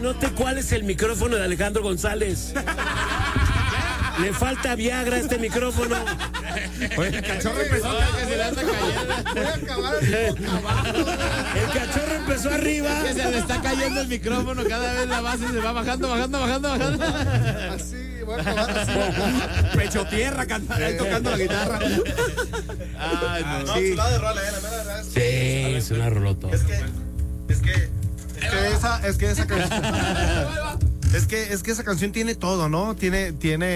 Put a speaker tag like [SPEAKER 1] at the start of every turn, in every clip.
[SPEAKER 1] note cuál es el micrófono de Alejandro González. Le falta Viagra a este micrófono.
[SPEAKER 2] Oye, el cachorro empezó que se le anda cayendo. Voy a acabar
[SPEAKER 1] el cachorro empezó arriba.
[SPEAKER 2] Que se le está cayendo el micrófono, cada vez la base se va bajando.
[SPEAKER 3] Así, voy a acabar así.
[SPEAKER 2] Pecho tierra, tocando la guitarra.
[SPEAKER 3] Ay, no.
[SPEAKER 4] Sí. Chulada de rola, la verdad.
[SPEAKER 1] Sí, es una rolota.
[SPEAKER 4] Es que esa canción. Es que esa canción tiene todo, ¿no? Tiene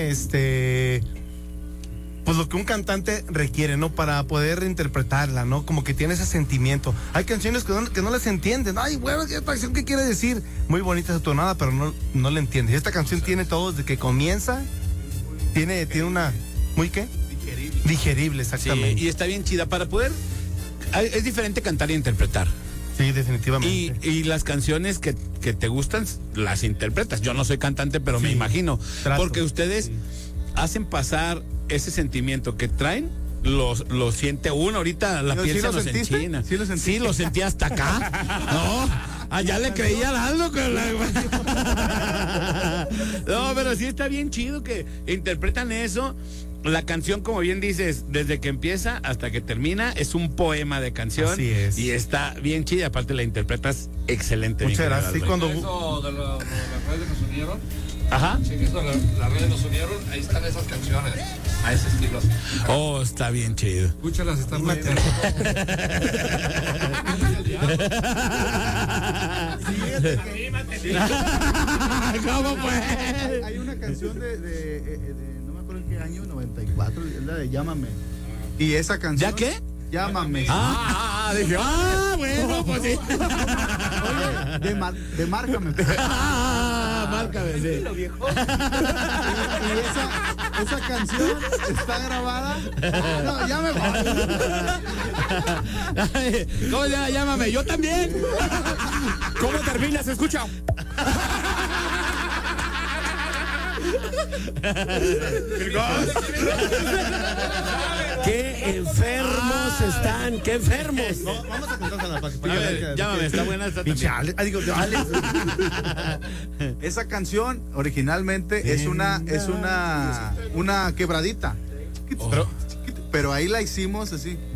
[SPEAKER 4] pues lo que un cantante requiere, ¿no? Para poder interpretarla, ¿no? Como que tiene ese sentimiento. Hay canciones que no les entienden. Ay, bueno, esta canción, ¿qué quiere decir? Muy bonita su tonada, pero no le entiendes. Esta canción tiene todo desde que comienza. Tiene una... ¿Muy qué? Digerible, exactamente.
[SPEAKER 2] Sí, y está bien chida para poder... Es diferente cantar e interpretar.
[SPEAKER 4] Sí, definitivamente.
[SPEAKER 2] Y las canciones que te gustan, las interpretas. Yo no soy cantante, pero me imagino. Porque ustedes hacen pasar ese sentimiento que traen, lo siente uno. Ahorita la piel se nos enchina. Sí, lo sentí hasta acá. No, allá le creía al Aldo. No, pero sí está bien chido que interpretan eso. La canción, como bien dices, desde que empieza hasta que termina, es un poema de canción.
[SPEAKER 4] Así es.
[SPEAKER 2] Y está bien chida, aparte la interpretas excelente.
[SPEAKER 4] Muchas gracias. Sí, cuando...
[SPEAKER 5] Eso de las redes que nos unieron.
[SPEAKER 2] Ajá.
[SPEAKER 5] Sí, eso las redes nos unieron, ahí están esas canciones, a ese estilo.
[SPEAKER 2] Oh, está bien chido.
[SPEAKER 5] Escúchalas, están muy bien.
[SPEAKER 2] ¿Cómo pues?
[SPEAKER 3] Hay una canción de no me acuerdo en qué año, 94, es la de Llámame. Y esa canción...
[SPEAKER 2] ¿Ya qué?
[SPEAKER 3] Llámame.
[SPEAKER 2] Dije, bueno, pues sí.
[SPEAKER 3] Oye, de Márcame.
[SPEAKER 2] Márcame, sí.
[SPEAKER 3] Y esa canción está grabada. No, ya me voy.
[SPEAKER 2] ¿Cómo se llama? Llámame, yo también.
[SPEAKER 1] ¿Cómo termina? ¿Se escucha? ¡Qué enfermos están! ¡Qué enfermos!
[SPEAKER 4] No, vamos a cantar la
[SPEAKER 2] Llámame, está buena esta también.
[SPEAKER 3] Esa canción originalmente es una quebradita. Pero ahí la hicimos así.